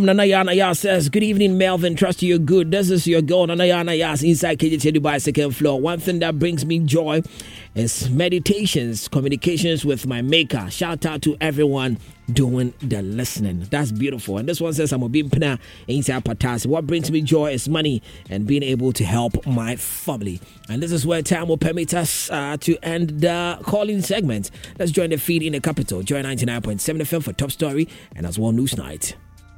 Nanayana Yas says, good evening, Melvin. Trust you're good. This is your girl, Nanayana Yas, inside KGT Dubai second floor. One thing that brings me joy is meditations, communications with my maker. Shout out to everyone doing the listening. That's beautiful. And this one says, I'm a bimpina inside Patas. What brings me joy is money and being able to help my family. And this is where time will permit us to end the calling segment. Let's join the feed in the capital. Join 99.7 FM for Top Story and as well News Night.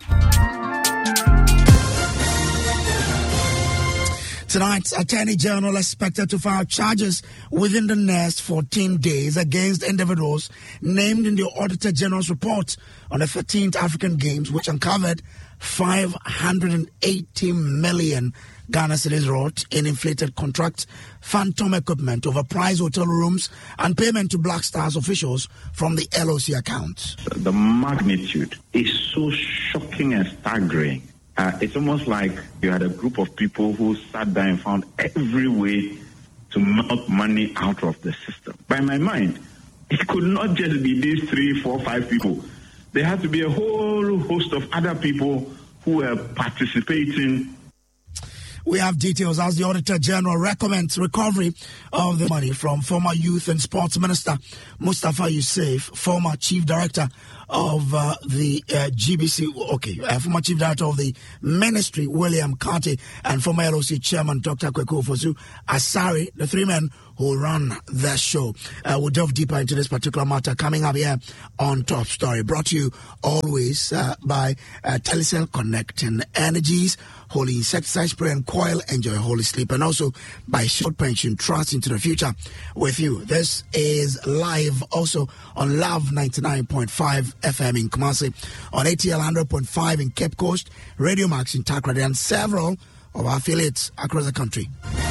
Tonight's Attorney General expected to file charges within the next 14 days against individuals named in the Auditor General's report on the 13th African Games, which uncovered 580 million Ghana cedis wrought in inflated contracts, phantom equipment, overpriced hotel rooms, and payment to Black Stars officials from the LOC accounts. The magnitude is so shocking and staggering. It's almost like you had a group of people who sat down and found every way to milk money out of the system. By my mind, it could not just be these 3, 4, 5 people. There had to be a whole host of other people who were participating. We have details as the Auditor General recommends recovery of the money from former Youth and Sports Minister Mustafa Yusuf, former Chief Director of the GBC, former Chief Director of the Ministry, William Carty, and former LOC Chairman, Dr. Kweku Fosu Asari, the 3 men who run the show. We'll delve deeper into this particular matter coming up here on Top Story, brought to you always by Telecel Connecting Energies, Holy Insecticide Spray and Coil, enjoy holy sleep, and also by Short Pension, trust into the future with you. This is live also on Love 99.5 FM in Kumasi, on ATL 100.5 in Cape Coast, Radio Max in Takrady, and several of our affiliates across the country.